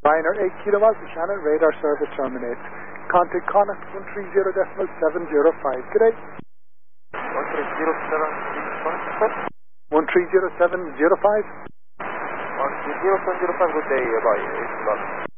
Ryanair 8 Kilo Alpha Shannon, radar service terminates. Contact Connacht 130.705. Good day. 130.705. 130.705. 130.705, good day, bye.